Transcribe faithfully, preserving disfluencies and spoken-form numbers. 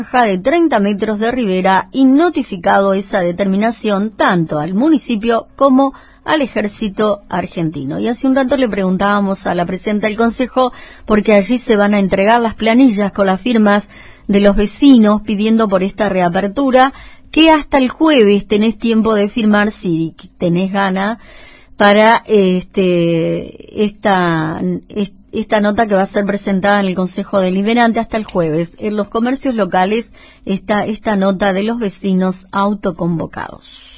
de treinta metros de ribera y notificado esa determinación tanto al municipio como al ejército argentino. Y hace un rato le preguntábamos a la presidenta del consejo porque allí se van a entregar las planillas con las firmas de los vecinos pidiendo por esta reapertura, que hasta el jueves tenés tiempo de firmar si tenés gana para este esta esta nota que va a ser presentada en el Consejo Deliberante hasta el jueves. En los comercios locales está esta nota de los vecinos autoconvocados.